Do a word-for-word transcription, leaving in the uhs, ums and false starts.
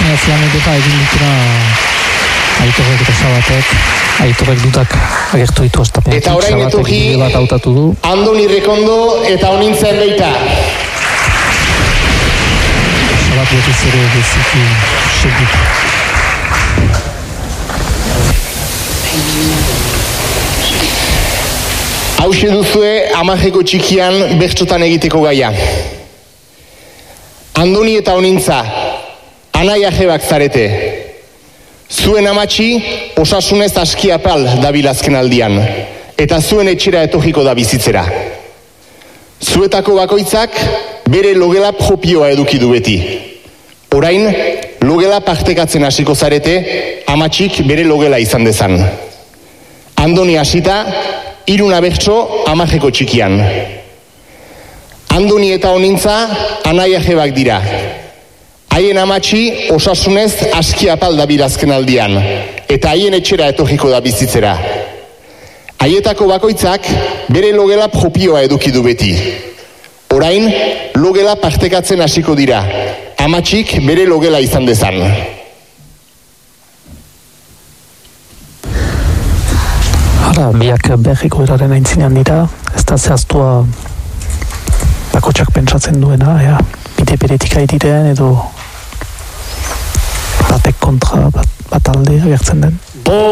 zinatzean edera egin dutena Aitorrek eta Sabatek, Aitorrek dudak agertu ditu ostapenak. Eta orain etorri, bat hautatu du. Andoni Rekondo eta Onintzen beita. Sabat betiz ere beziki segit. Hauxe duzue Amarreko txikian bertsotan egiteko gaia. Andoni eta Onintza, anai ajebak zarete. Zuen amatxi osasunez askiapal dabil azken aldian, eta zuen etxera etorriko da bizitzera. Zuetako bakoitzak bere logela propioa eduki du beti. Orain, logela partekatzen hasiko zarete, amatxik bere logela izan dezan. Andoni hasita, hiruna bertso Amarreko txikian. Andoni eta Onintza anai ajebak dira. Haien amatxi osasunez askiapal dabil azken aldian, eta haien etxera etorriko da bizitzera. Haietako bakoitzak bere logela propioa eduki du beti. Orain, logela partekatzen hasiko dira, amatxik bere logela izan dezan. Hala, biak berriko eraren aintzinean dira, ez da zehaztua bakotxak pentsatzen duena, ea, bide beretik aitiren edo batek kontra bat, bat alde agertzen den.